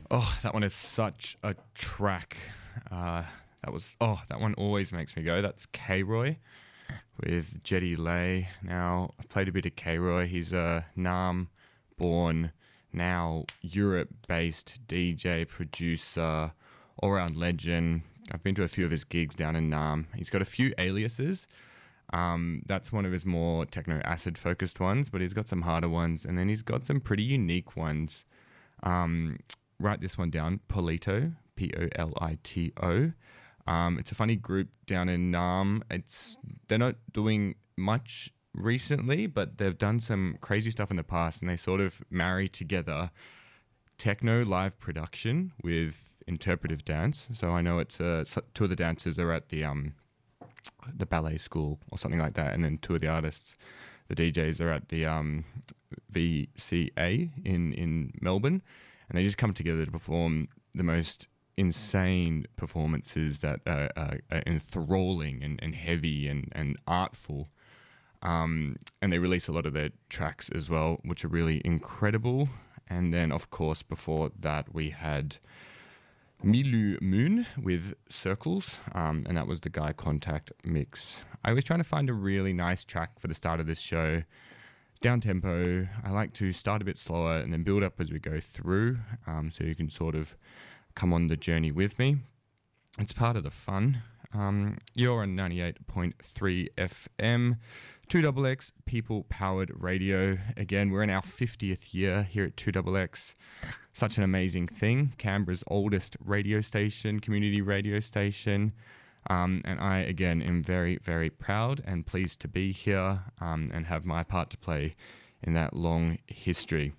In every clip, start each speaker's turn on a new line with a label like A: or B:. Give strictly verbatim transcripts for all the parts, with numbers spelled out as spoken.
A: Oh, that one is such a track. Uh, that was, oh, that one always makes me go. That's K-Roy with Jetty Lay. Now, I've played a bit of K-Roy. He's a Naarm-born, now Europe-based D J, producer, all-round legend. I've been to a few of his gigs down in Naarm. He's got a few aliases. Um, that's one of his more techno-acid-focused ones, but he's got some harder ones, and then he's got some pretty unique ones. Um, write this one down, Polito, P O L I T O. Um, it's a funny group down in Naarm. It's they're not doing much recently, but they've done some crazy stuff in the past, and they sort of marry together techno live production with interpretive dance. So I know it's uh, two of the dancers are at the um the ballet school or something like that, and then two of the artists, the D Js, are at the um, V C A in in Melbourne, and they just come together to perform the most insane performances that are, are, are enthralling and, and heavy and, and artful. Um, and they release a lot of their tracks as well, which are really incredible. And then, of course, before that, we had Milu Moon with Circles, um, and that was the Guy Contact mix. I was trying to find a really nice track for the start of this show. Down tempo. I like to start a bit slower and then build up as we go through, um, so you can sort of come on the journey with me. It's part of the fun. Um, you're on ninety-eight point three F M, two X X people-powered radio. Again, we're in our fiftieth year here at two X X. Such an amazing thing. Canberra's oldest radio station, community radio station. Um, and I, again, am very, very proud and pleased to be here um, and have my part to play in that long history.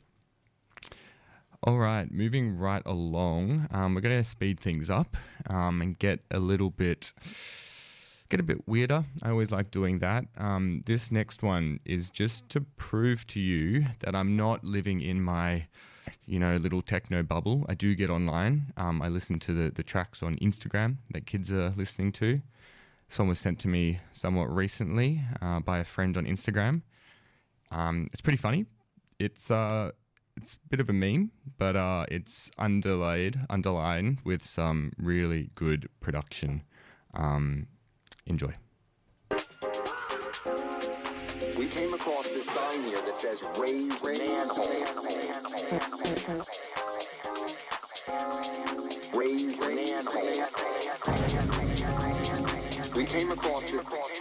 A: All right, moving right along, um, we're going to speed things up um, and get a little bit, get a bit weirder. I always like doing that. Um, this next one is just to prove to you that I'm not living in my, you know, little techno bubble. I do get online. Um, I listen to the, the tracks on Instagram that kids are listening to. This one was sent to me somewhat recently uh, by a friend on Instagram. Um, it's pretty funny. It's uh, it's a bit of a meme, but uh, it's underlaid, underlined with some really good production. Um, enjoy.
B: We came across this sign here that says raise manhole. Raise manhole. We came across this.